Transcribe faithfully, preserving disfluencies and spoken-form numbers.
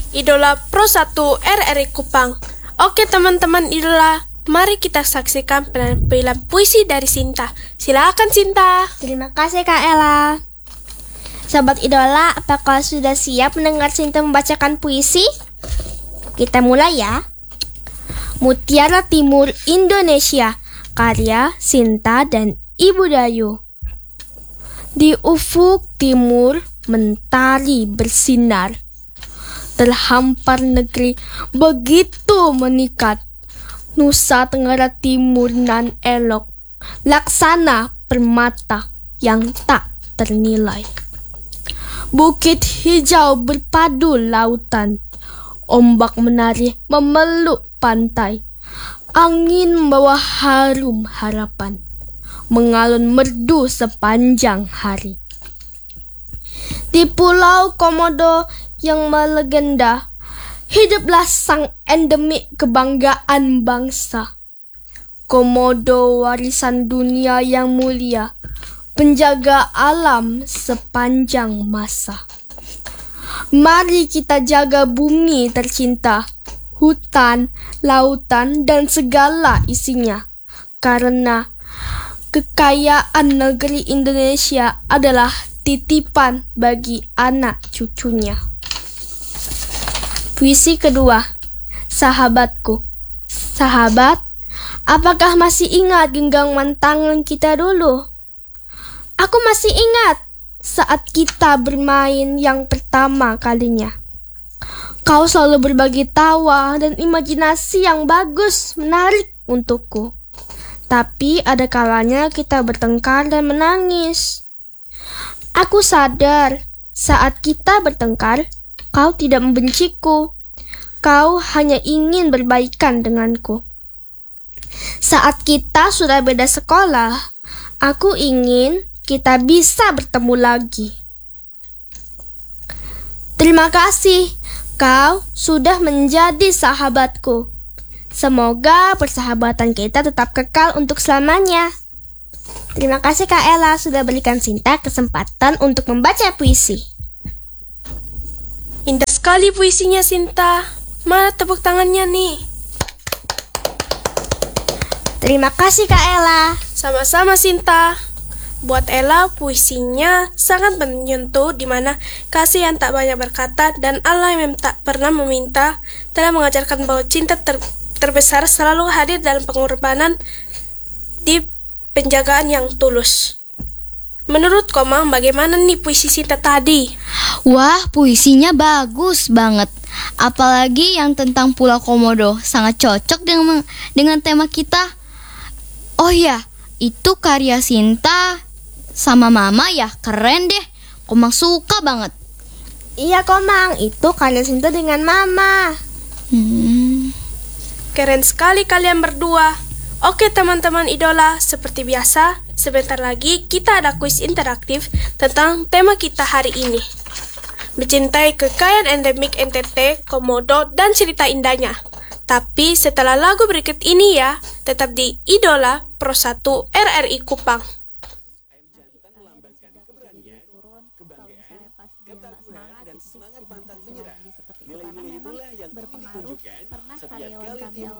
Idola Pro satu R R I Kupang. Oke teman-teman idola, mari kita saksikan penampilan puisi dari Sinta. Silakan Sinta. Terima kasih Kak Ella. Sobat idola, apakah sudah siap mendengar Sinta membacakan puisi? Kita mulai ya. Mutiara Timur Indonesia, karya Sinta dan Ibu Dayu. Di ufuk timur mentari bersinar, terhampar negeri begitu menikat. Nusa Tenggara Timur nan elok, laksana permata yang tak ternilai. Bukit hijau berpadu lautan, ombak menari memeluk pantai. Angin membawa harum harapan, mengalun merdu sepanjang hari. Di Pulau Komodo yang melegenda, hiduplah sang endemik kebanggaan bangsa. Komodo warisan dunia yang mulia, penjaga alam sepanjang masa. Mari kita jaga bumi tercinta, hutan, lautan, dan segala isinya. Karena kekayaan negeri Indonesia adalah titipan bagi anak cucunya. Puisi kedua, sahabatku. Sahabat, apakah masih ingat genggaman tangan kita dulu? Aku masih ingat saat kita bermain yang pertama kalinya. Kau selalu berbagi tawa dan imajinasi yang bagus, menarik untukku. Tapi ada kalanya kita bertengkar dan menangis. Aku sadar saat kita bertengkar, kau tidak membenciku. Kau hanya ingin berbaikan denganku. Saat kita sudah beda sekolah, aku ingin kita bisa bertemu lagi. Terima kasih, kau sudah menjadi sahabatku. Semoga persahabatan kita tetap kekal untuk selamanya. Terima kasih Kak Ella sudah berikan Sinta kesempatan untuk membaca puisi. Indah sekali puisinya Sinta. Mana tepuk tangannya nih? Terima kasih Kak Ella. Sama-sama Sinta. Buat Ella, puisinya sangat menyentuh, di mana kasih yang tak banyak berkata dan Allah yang tak pernah meminta telah mengajarkan bahwa cinta ter terbesar selalu hadir dalam pengorbanan di penjagaan yang tulus. Menurut Komang, bagaimana nih puisi Sinta tadi? Wah, puisinya bagus banget. Apalagi yang tentang Pulau Komodo, sangat cocok dengan dengan tema kita. Oh ya, itu karya Sinta sama Mama ya, keren deh. Komang suka banget. Iya Komang, itu karya Sinta dengan Mama. Hmm. Keren sekali kalian berdua. Oke teman-teman idola, seperti biasa, sebentar lagi kita ada kuis interaktif tentang tema kita hari ini. Mencintai kekayaan endemik N T T, Komodo, dan cerita indahnya. Tapi setelah lagu berikut ini ya, tetap di Idola Pro satu R R I Kupang. Nilai-nilai itulah yang ingin ditunjukkan setiap kali